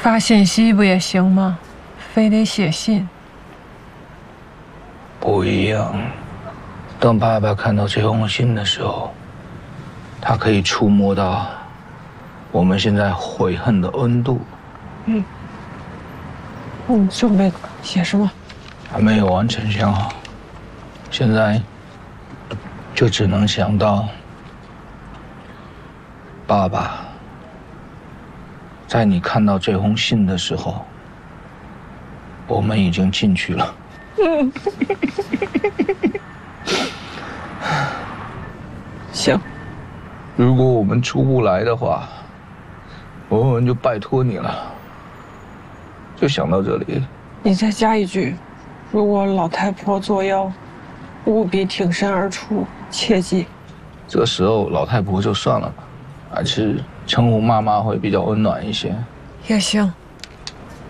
发信息不也行吗？非得写信？ 不一样。当爸爸看到这封信的时候，他可以触摸到我们现在悔恨的温度。 你准备写什么？ 还没有完全想好，现在就只能想到爸爸。在你看到这封信的时候，我们已经进去了。 行。 如果我们出不来的话，我们就拜托你了。就想到这里。 你再加一句：如果老太婆作妖，务必挺身而出，切记。 这时候老太婆就算了吧，还是称呼妈妈会比较温暖一些。 也行。